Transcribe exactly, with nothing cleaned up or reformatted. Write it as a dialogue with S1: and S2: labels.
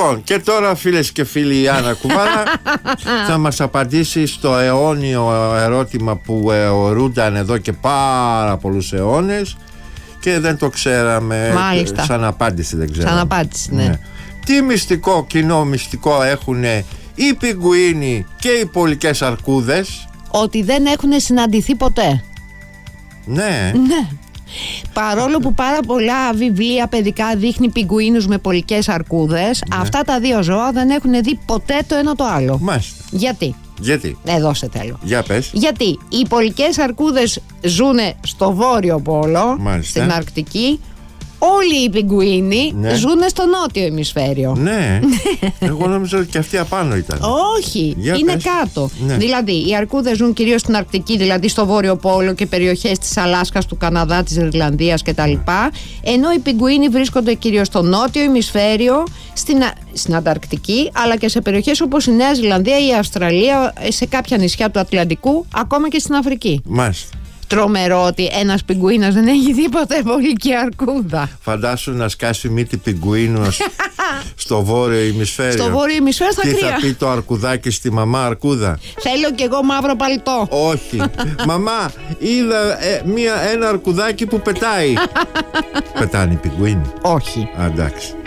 S1: Λοιπόν, και τώρα φίλες και φίλοι, η Άννα Κουβάλα θα μας απαντήσει στο αιώνιο ερώτημα που αιωρούνταν εδώ και πάρα πολλούς αιώνες και δεν το ξέραμε.
S2: Μάλιστα.
S1: Σαν απάντηση δεν ξέραμε.
S2: Σαν απάντηση, ναι. ναι.
S1: Τι μυστικό, κοινό μυστικό έχουν οι πιγκουίνοι και οι πολικές αρκούδες?
S2: Ότι δεν έχουν συναντηθεί ποτέ.
S1: Ναι.
S2: Ναι. Παρόλο που πάρα πολλά βιβλία παιδικά δείχνει πιγκουίνους με πολικές αρκούδες, ναι. αυτά τα δύο ζώα δεν έχουν δει ποτέ το ένα το άλλο.
S1: Μάλιστα.
S2: Γιατί?
S1: Γιατί?
S2: Εδώ σε θέλω.
S1: Για πες.
S2: Γιατί οι πολικές αρκούδες ζουν στο Βόρειο Πόλο,
S1: Μάλιστα.
S2: στην Αρκτική. Όλοι οι πιγκουίνοι
S1: ναι.
S2: ζουν στο νότιο ημισφαίριο.
S1: Ναι. Εγώ νόμιζα ότι και αυτοί απάνω ήταν.
S2: Όχι,
S1: Για
S2: είναι
S1: πες.
S2: κάτω.
S1: Ναι.
S2: Δηλαδή, οι αρκούδες ζουν κυρίως στην Αρκτική, δηλαδή στο Βόρειο Πόλο και περιοχές της Αλάσκας, του Καναδά, της Ιρλανδίας κτλ. Ναι. Ενώ οι πιγκουίνοι βρίσκονται κυρίως στο νότιο ημισφαίριο, στην, στην Ανταρκτική, αλλά και σε περιοχές όπως η Νέα Ζηλανδία ή η Αυστραλία, σε κάποια νησιά του Ατλαντικού, ακόμα και στην Αφρική.
S1: Μάλιστα.
S2: Τρομερό ότι ένας πιγκουίνας δεν έχει δει ποτέ πολική αρκούδα.
S1: Φαντάσου να σκάσει μύτη πιγκουίνος στο βόρειο ημισφαίριο.
S2: Στο βόρειο ημισφαίριο θα κρύα.
S1: Τι θα πει το αρκουδάκι στη μαμά αρκούδα?
S2: Θέλω κι εγώ μαύρο παλιτό.
S1: Όχι. Μαμά, είδα ε, μία, ένα αρκουδάκι που πετάει. Πετάνε οι πιγκουίνοι?
S2: Όχι.
S1: Α, εντάξει.